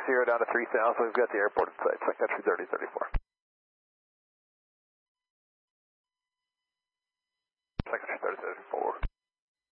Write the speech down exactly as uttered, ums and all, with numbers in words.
zero down to three thousand. We've got the airport in sight. Sun Country thirty thirty-four. Sun Country thirty thirty-four.